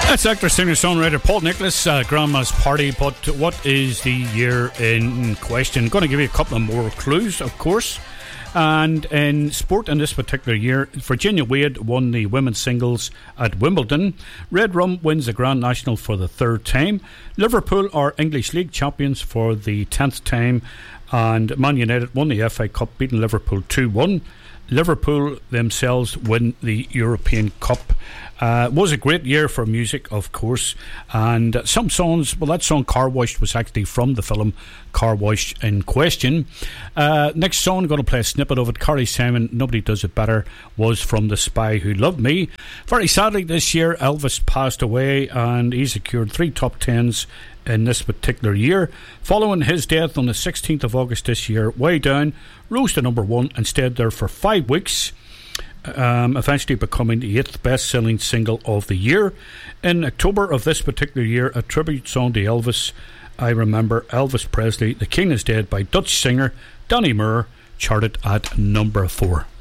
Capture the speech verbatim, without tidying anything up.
That's actor, singer, songwriter Paul Nicholas, uh, Grandma's Party. But what is the year in question? I'm going to give you a couple of more clues, of course. And in sport in this particular year, Virginia Wade won the women's singles at Wimbledon. Red Rum wins the Grand National for the third time. Liverpool are English League champions for the tenth time. And Man United won the F A Cup, beating Liverpool two one. Liverpool themselves win the European Cup. Uh, it was a great year for music, of course, and uh, some songs, well, that song Car Wash was actually from the film Car Wash in question. Uh, next song, I'm going to play a snippet of it. Carly Simon, Nobody Does It Better, was from The Spy Who Loved Me. Very sadly this year, Elvis passed away, and he secured three top tens in this particular year. Following his death on the sixteenth of August this year, Way Down rose to number one and stayed there for five weeks. Um, eventually becoming the eighth best-selling single of the year. In October of this particular year, a tribute song to Elvis, I Remember Elvis Presley, The King Is Dead, by Dutch singer Danny Moore, charted at number four.